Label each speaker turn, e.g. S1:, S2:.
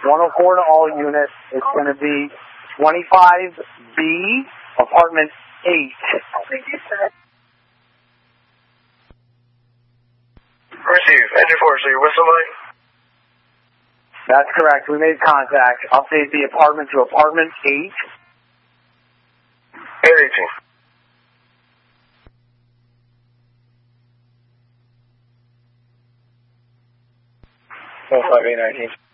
S1: 104 to all units. It's going to be 25B, apartment 8.
S2: Receive. Engine 4, so you're with somebody?
S1: That's correct. We made contact. Update the apartment to apartment 8.
S2: Air 18. 15A19.